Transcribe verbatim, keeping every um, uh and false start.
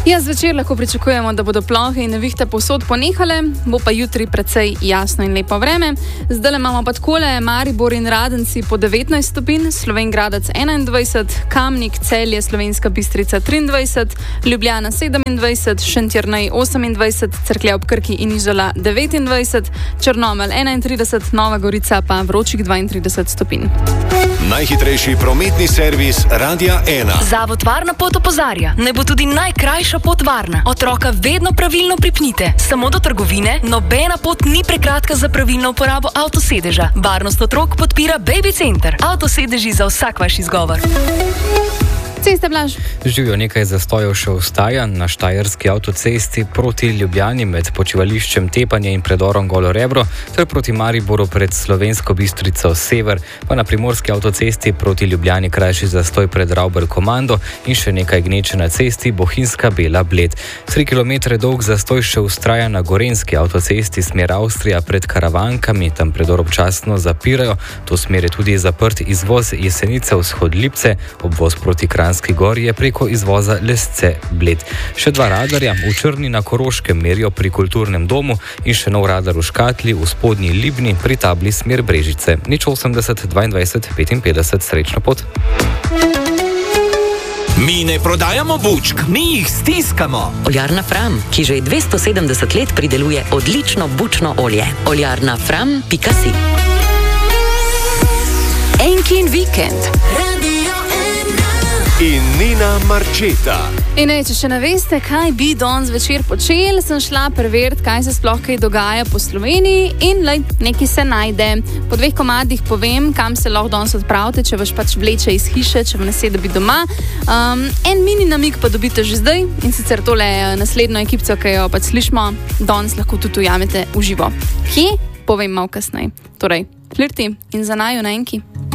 Ja, zvečer lahko pričakujemo, da bodo plohe in nevihte povsod ponehale, bo pa jutri precej jasno in lepo vreme. Zdaj imamo pa takole: Maribor in Radenci po devetnajst stopinj, Slovenj Gradec enaindvajset, Kamnik, Celje, Slovenska Bistrica triindvajset, Ljubljana sedemindvajset, Šentjernej osemindvajset, Cerklje ob Krki in Izola devetindvajset, Črnomelj enaintrideset, Nova Gorica pa vročih dvaintrideset stopinj. Najhitrejši prometni servis Radia ena. Zavod Varna pot opozarja, naj bo tudi najkrajša pot varna. Otroka vedno pravilno pripnite. Samo do trgovine, nobena pot ni prekratka za pravilno uporabo avtosedeža. Varnost otrok podpira Baby Center. Avtosedeži za vsak vaš izgovor. Ceste, Blaž. Živijo, nekaj zastojev še ostaja na štajerski avtocesti proti Ljubljani med počivališčem Tepanje in predorom Golo Rebro ter proti Mariboru pred Slovensko Bistrico sever, pa na primorski avtocesti proti Ljubljani krajši zastoj pred Ravbel Komando in še nekaj gneče na cesti Bohinjska Bela Bled. Tri kilometre dolg zastoj še ustraja na gorenski avtocesti smer Avstrija pred Karavankami, tam predor občasno zapirajo. To smer je tudi zaprt izvoz Jesenice vzhod Lipce, obvoz proti Kranjski Gori je preko izvoza Lesce Bled. Še dva radarja v Črni na Koroškem merijo pri Kulturnem domu in še nov radar v Škatli v Spodnji Libni pri tabli smer Brežice. Nič osemdeset dvaindvajset petinpetdeset, srečno pot. Mi ne prodajamo bučk, mi jih stiskamo. Oljarna Fram, ki že dvesto sedemdeset let prideluje odlično bučno olje. oljarna fram pika si. Enkin vikend. In Nina Marčeta. In ne, če še ne veste, kaj bi danes zvečer počeli, sem šla preveriti, kaj se sploh kaj dogaja po Sloveniji in lej, nekaj se najde. Po dveh komadih povem, kam se lahko danes odpravite, če vas pač vleče iz hiše, če vam ne sedi biti doma. Um, en mini namig pa dobite že zdaj in sicer tole naslednjo ekipco, ki jo pač slišimo, danes lahko tudi ujamete v živo. Kje? Povem malo kasneje. Torej, Flirti in za naju na Enki.